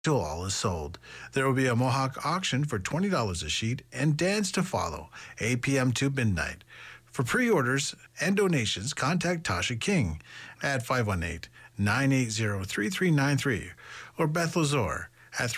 till all is sold. There will be a Mohawk auction for $20 a sheet and dance to follow, 8 p.m. to midnight. For pre-orders and donations, contact Tasha King at 518-980-3393 or Beth Lazor at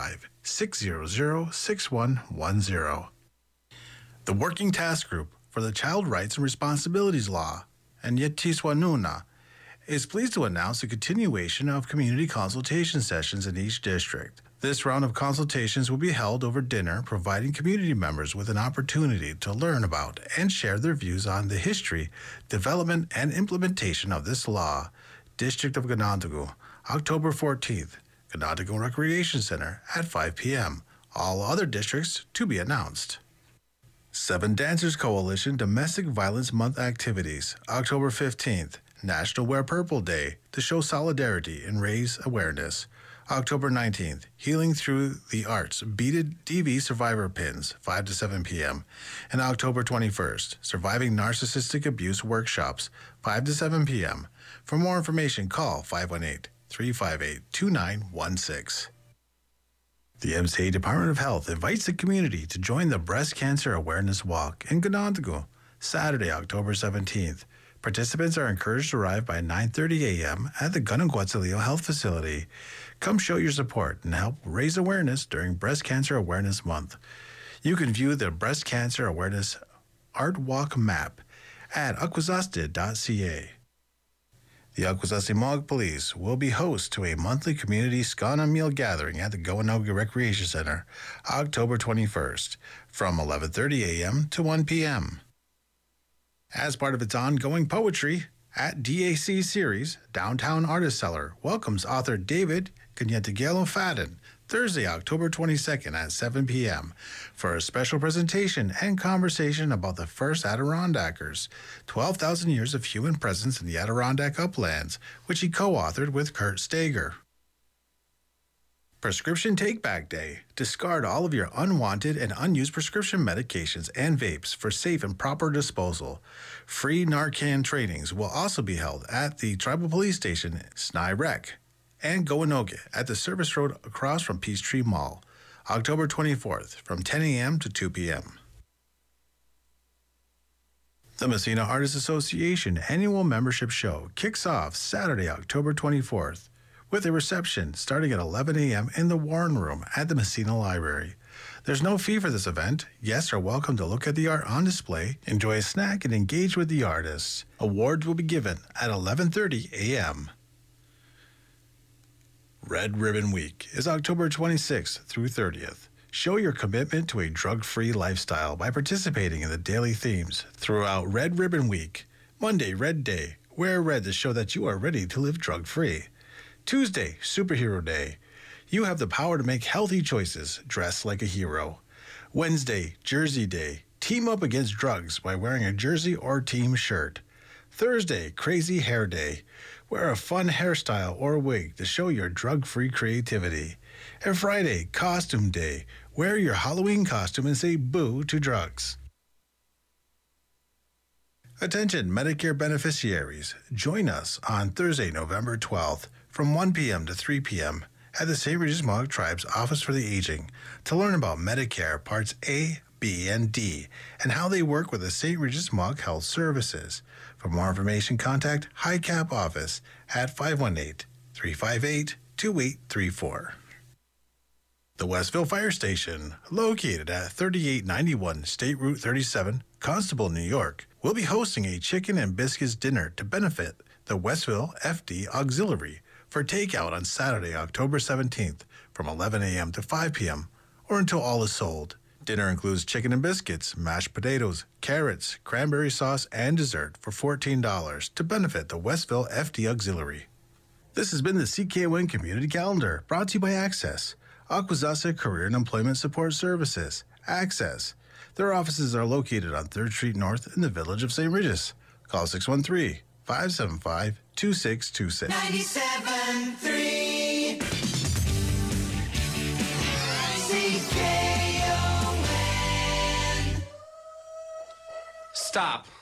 315-600-6110. The Working Task Group for the Child Rights and Responsibilities Law, and Yetiswanuna, is pleased to announce a continuation of community consultation sessions in each district. This round of consultations will be held over dinner, providing community members with an opportunity to learn about and share their views on the history, development, and implementation of this law. District of Ganondagu, October 14th, Ganondagu Recreation Center at 5 p.m. All other districts to be announced. Seven Dancers Coalition Domestic Violence Month activities, October 15th, National Wear Purple Day to show solidarity and raise awareness. October 19th, Healing Through the Arts Beaded DV Survivor Pins, 5 to 7 p.m. And October 21st, Surviving Narcissistic Abuse Workshops, 5 to 7 p.m. For more information, call 518-358-2916. The MCA Department of Health invites the community to join the Breast Cancer Awareness Walk in Ganondagu, Saturday, October 17th. Participants are encouraged to arrive by 9:30 a.m. at the Gunaguatzilio Health Facility. Come show your support and help raise awareness during Breast Cancer Awareness Month. You can view the Breast Cancer Awareness Art Walk map at akwesasted.ca. The Akwesasne Mohawk Police will be host to a monthly community Skana meal gathering at the Ganondagu Recreation Center, October 21st, from 11:30 a.m. to 1 p.m. As part of its ongoing poetry at DAC series, Downtown Artist Cellar welcomes author David Kanyetagelo Fadden Thursday, October 22nd at 7 p.m. for a special presentation and conversation about the first Adirondackers, 12,000 years of human presence in the Adirondack uplands, which he co-authored with Kurt Stager. Prescription Take-Back Day. Discard all of your unwanted and unused prescription medications and vapes for safe and proper disposal. Free Narcan trainings will also be held at the Tribal Police Station, Snai Rec, and Goanoge at the service road across from Peachtree Mall, October 24th from 10 a.m. to 2 p.m. The Messina Artists Association annual membership show kicks off Saturday, October 24th. With a reception starting at 11 a.m. in the Warren Room at the Messina Library. There's no fee for this event. Guests are welcome to look at the art on display, enjoy a snack, and engage with the artists. Awards will be given at 11:30 a.m. Red Ribbon Week is October 26th through 30th. Show your commitment to a drug-free lifestyle by participating in the daily themes throughout Red Ribbon Week. Monday, Red Day. Wear red to show that you are ready to live drug-free. Tuesday, Superhero Day. You have the power to make healthy choices. Dress like a hero. Wednesday, Jersey Day. Team up against drugs by wearing a jersey or team shirt. Thursday, Crazy Hair Day. Wear a fun hairstyle or wig to show your drug-free creativity. And Friday, Costume Day. Wear your Halloween costume and say boo to drugs. Attention, Medicare beneficiaries. Join us on Thursday, November 12th from 1 p.m. to 3 p.m. at the St. Regis Mohawk Tribe's Office for the Aging to learn about Medicare Parts A, B, and D and how they work with the St. Regis Mohawk Health Services. For more information, contact HICAP office at 518-358-2834. The Westville Fire Station, located at 3891 State Route 37, Constable, New York, will be hosting a chicken and biscuits dinner to benefit the Westville FD Auxiliary for takeout on Saturday, October 17th from 11 a.m. to 5 p.m. or until all is sold. Dinner includes chicken and biscuits, mashed potatoes, carrots, cranberry sauce, and dessert for $14 to benefit the Westville FD Auxiliary. This has been the CKON Community Calendar, brought to you by Access, Akwesasne Career and Employment Support Services. Access. Their offices are located on 3rd Street North in the village of St. Regis. Call 613-575-2626. 97.3 CKON. Stop.